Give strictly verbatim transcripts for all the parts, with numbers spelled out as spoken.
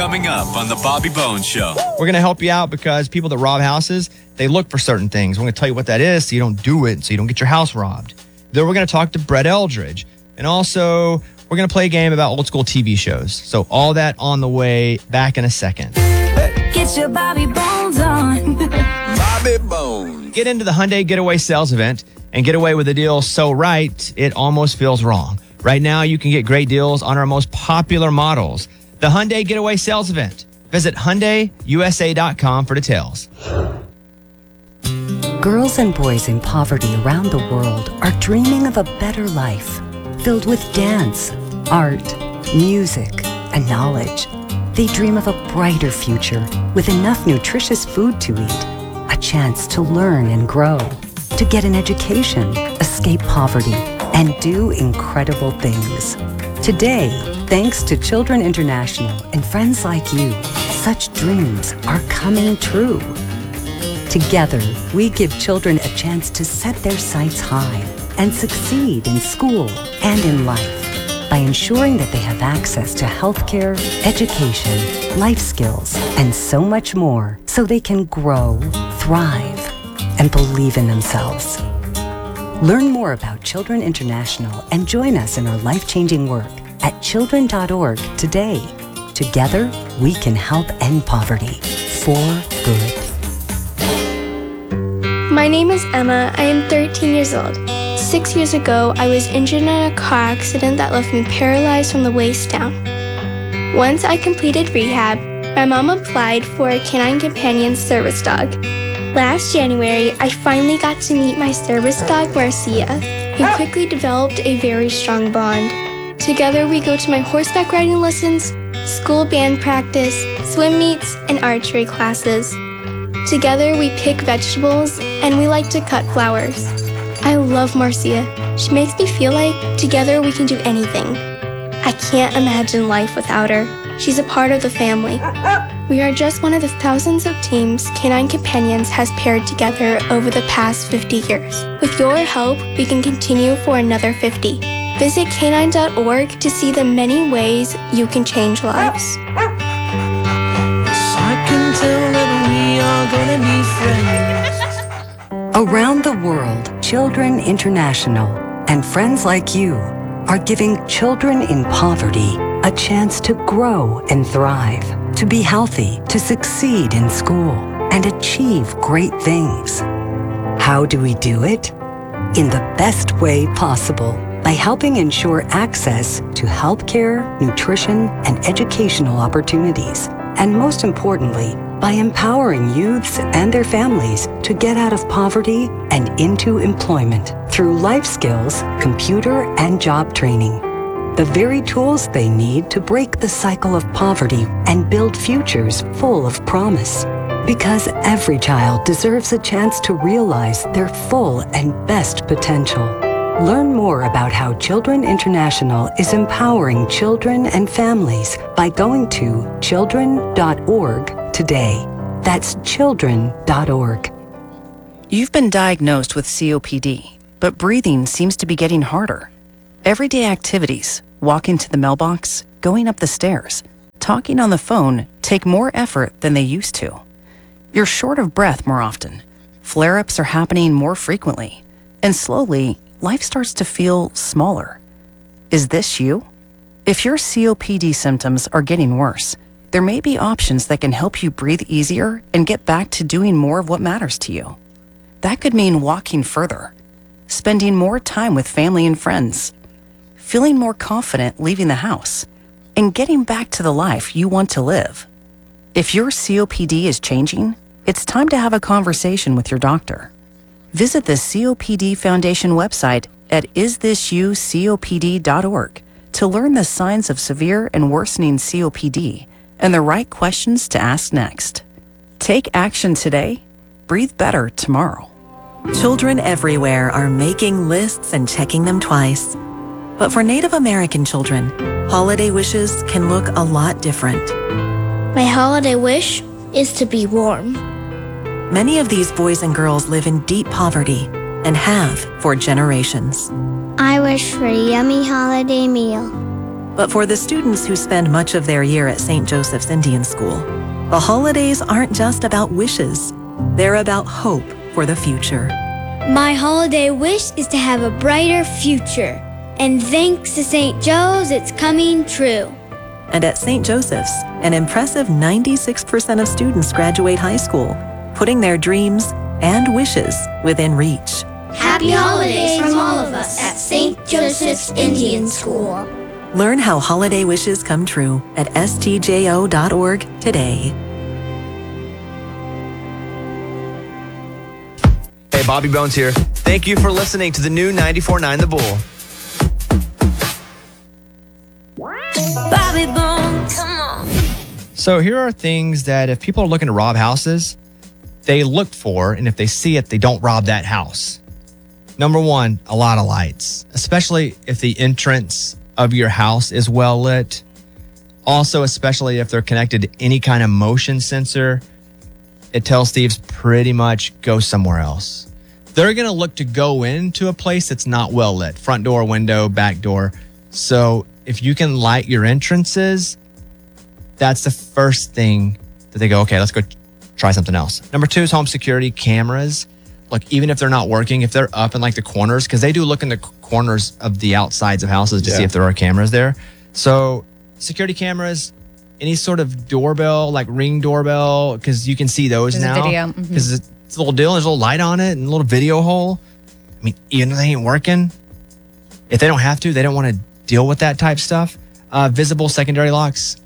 coming up on The Bobby Bones Show. We're going to help you out because people that rob houses, they look for certain things. We're going to tell you what that is so you don't do it, so you don't get your house robbed. Then we're going to talk to Brett Eldridge. And also, we're going to play a game about old school T V shows. So all that on the way, back in a second. Get your Bobby Bones on. Bobby Bones. Get into the Hyundai Getaway sales event and get away with a deal so right, it almost feels wrong. Right now, you can get great deals on our most popular models. The Hyundai Getaway sales event. Visit Hyundai U S A dot com for details. Girls and boys in poverty around the world are dreaming of a better life, filled with dance, art, music, and knowledge. They dream of a brighter future with enough nutritious food to eat, a chance to learn and grow, to get an education, escape poverty, and do incredible things. Today, thanks to Children International and friends like you, such dreams are coming true. Together, we give children a chance to set their sights high and succeed in school and in life by ensuring that they have access to healthcare, education, life skills, and so much more so they can grow, thrive, and believe in themselves. Learn more about Children International and join us in our life-changing work at children dot org today. Together, we can help end poverty for good. My name is Emma. I am thirteen years old. Six years ago, I was injured in a car accident that left me paralyzed from the waist down. Once I completed rehab, my mom applied for a Canine Companion service dog. Last January, I finally got to meet my service dog, Marcia. We quickly developed a very strong bond. Together, we go to my horseback riding lessons, school band practice, swim meets, and archery classes. Together, we pick vegetables, and we like to cut flowers. I love Marcia. She makes me feel like together we can do anything. I can't imagine life without her. She's a part of the family. We are just one of the thousands of teams Canine Companions has paired together over the past fifty years. With your help, we can continue for another fifty. Visit canine dot org to see the many ways you can change lives. I can tell that we are gonna be friends. Around the world, Children International and friends like you are giving children in poverty a chance to grow and thrive, to be healthy, to succeed in school, and achieve great things. How do we do it? In the best way possible, by helping ensure access to healthcare, nutrition, and educational opportunities. And most importantly, by empowering youths and their families to get out of poverty and into employment through life skills, computer, and job training. The very tools they need to break the cycle of poverty and build futures full of promise. Because every child deserves a chance to realize their full and best potential. Learn more about how Children International is empowering children and families by going to children dot org today. That's children dot org. You've been diagnosed with C O P D, but breathing seems to be getting harder. Everyday activities, walking to the mailbox, going up the stairs, talking on the phone take more effort than they used to. You're short of breath more often. Flare-ups are happening more frequently. And slowly, life starts to feel smaller. Is this you? If your C O P D symptoms are getting worse, there may be options that can help you breathe easier and get back to doing more of what matters to you. That could mean walking further, spending more time with family and friends, feeling more confident leaving the house, and getting back to the life you want to live. If your C O P D is changing, it's time to have a conversation with your doctor. Visit the C O P D Foundation website at is this you C O P D dot org to learn the signs of severe and worsening C O P D and the right questions to ask next. Take action today, breathe better tomorrow. Children everywhere are making lists and checking them twice. But for Native American children, holiday wishes can look a lot different. My holiday wish is to be warm. Many of these boys and girls live in deep poverty and have for generations. I wish for a yummy holiday meal. But for the students who spend much of their year at Saint Joseph's Indian School, the holidays aren't just about wishes. They're about hope for the future. My holiday wish is to have a brighter future. And thanks to Saint Joe's, it's coming true. And at Saint Joseph's, an impressive ninety-six percent of students graduate high school, putting their dreams and wishes within reach. Happy holidays from all of us at Saint Joseph's Indian School. Learn how holiday wishes come true at S T J O dot org today. Hey, Bobby Bones here. Thank you for listening to the new ninety-four point nine The Bull. Bobby Bones, come on. So here are things that if people are looking to rob houses, they look for, and if they see it, they don't rob that house. Number one, a lot of lights, especially if the entrance of your house is well lit. Also, especially if they're connected to any kind of motion sensor, it tells thieves pretty much go somewhere else. They're going to look to go into a place that's not well lit, front door, window, back door. So if you can light your entrances, that's the first thing that they go, okay, let's go try something else. Number two is home security cameras. Look, even if they're not working, if they're up in like the corners, because they do look in the corners of the outsides of houses to Yeah. see if there are cameras there. So security cameras, any sort of doorbell, like Ring doorbell, because you can see those There's a now. video, mhm. Because it's a little deal. There's a little light on it and a little video hole. I mean, even if they ain't working, if they don't have to, they don't want to deal with that type stuff. Uh, visible secondary locks.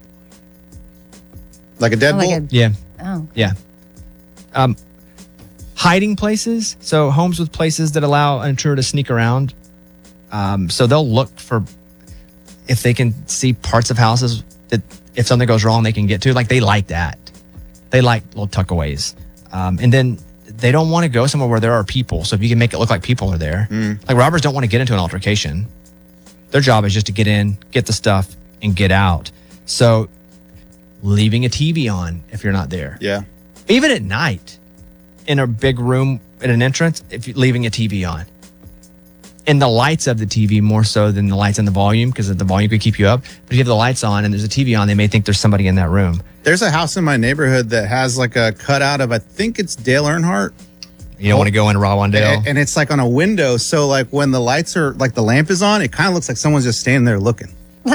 Like a deadbolt? like a- Yeah. Oh. Yeah. Um, hiding places. So homes with places that allow an intruder to sneak around. Um, so they'll look for if they can see parts of houses that if something goes wrong, they can get to. Like they like that. They like little tuckaways. Um, and then they don't want to go somewhere where there are people. So if you can make it look like people are there, like robbers don't want to get into an altercation. Their job is just to get in, get the stuff, and get out. So leaving a T V on if you're not there. Yeah. Even at night, in a big room at an entrance, if you're leaving a T V on. And the lights of the T V more so than the lights and the volume, because the volume could keep you up. But if you have the lights on and there's a T V on, they may think there's somebody in that room. There's a house in my neighborhood that has like a cutout of, I think it's Dale Earnhardt. You don't want to go in and rob one Dale. And, and it's like on a window. So like when the lights are, like the lamp is on, it kind of looks like someone's just standing there looking.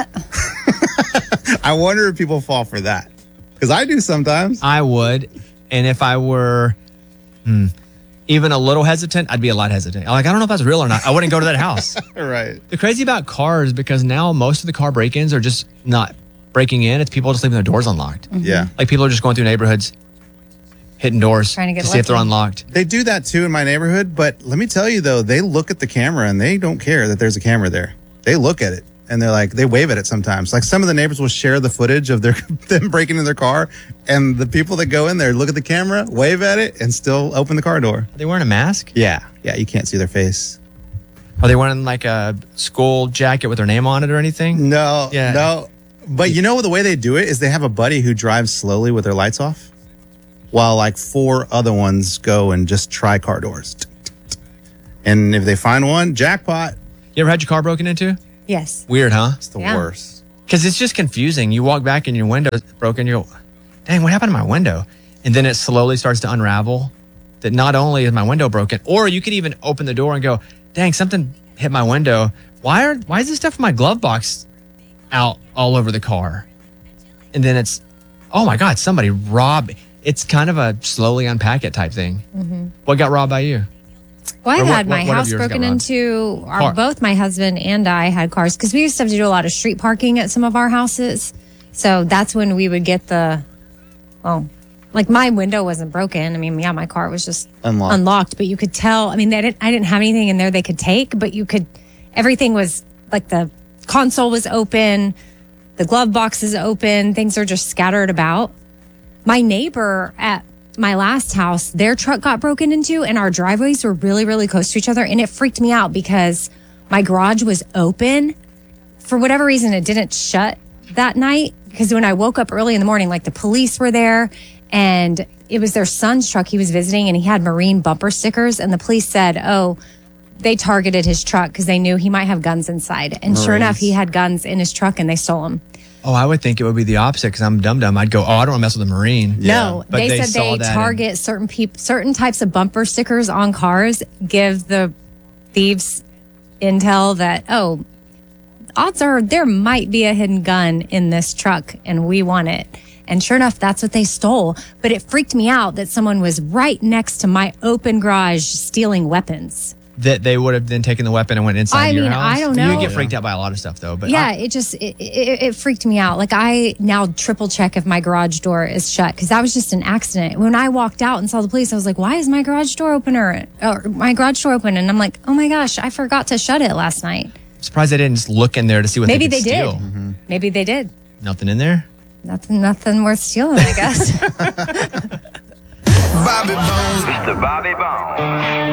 I wonder if people fall for that. Because I do sometimes. I would. And if I were hmm, even a little hesitant, I'd be a lot hesitant. I'm like, I don't know if that's real or not. I wouldn't go to that house. Right. The crazy about cars, because now most of the car break-ins are just not breaking in. It's people just leaving their doors unlocked. Yeah. Like people are just going through neighborhoods, hitting doors Trying to get see if they're lucky. unlocked. They do that too in my neighborhood. But let me tell you though, they look at the camera and they don't care that there's a camera there. They look at it. And they're like, they wave at it sometimes. Like some of the neighbors will share the footage of their them breaking into their car, and the people that go in there look at the camera, wave at it, and still open the car door. Are they wearing a mask? Yeah, yeah, you can't see their face. Are they wearing like a school jacket with their name on it or anything? No, Yeah. no. But you know the way they do it is they have a buddy who drives slowly with their lights off, while like four other ones go and just try car doors. And if they find one, jackpot. You ever had your car broken into? Yes. Weird, huh? It's the Yeah. worst. Because it's just confusing. You walk back and your window's broken. You go, dang, what happened to my window? And then it slowly starts to unravel that not only is my window broken, or you could even open the door and go, dang, something hit my window. Why are why is this stuff in my glove box out all over the car? And then it's, oh my God, somebody robbed. It's kind of a slowly unpack it type thing. Mm-hmm. What got robbed by you? Well, Or I've what- had my what- what of house yours got broken robbed? into. Our, Car. both my husband and I had cars because we used to have to do a lot of street parking at some of our houses. So that's when we would get the, well, like my window wasn't broken. I mean, yeah, my car was just Unlocked. unlocked, but you could tell. I mean, they didn't, I didn't have anything in there they could take, but you could. Everything was like the console was open, the glove box is open. Things are just scattered about. My neighbor at my last house, their truck got broken into and our driveways were really, really close to each other. And it freaked me out because my garage was open. For whatever reason, it didn't shut that night. Because when I woke up early in the morning, like the police were there and it was their son's truck he was visiting and he had marine bumper stickers. And the police said, oh, they targeted his truck because they knew he might have guns inside. And sure enough, he had guns in his truck and they stole them. Oh, I would think it would be the opposite because I'm dumb dumb. I'd go, oh, I don't want to mess with a Marine. No, But they, they said saw they that target and- certain people, certain types of bumper stickers on cars, give the thieves intel that, oh, odds are there might be a hidden gun in this truck and we want it. And sure enough, that's what they stole. But it freaked me out that someone was right next to my open garage stealing weapons. That they would have then taken the weapon and went inside I your mean, house. I don't You know. would get freaked out by a lot of stuff, though. But yeah, I- it just it, it, it freaked me out. Like I now triple check if my garage door is shut because that was just an accident. When I walked out and saw the police, I was like, "Why is my garage door open or, or my garage door open?" And I'm like, "Oh my gosh, I forgot to shut it last night." I'm surprised they didn't just look in there to see what Maybe they they, could did. steal. Mm-hmm. Maybe they did. Nothing in there? Nothing, nothing worth stealing, I guess. Bobby Bones. Mister Bobby Bones.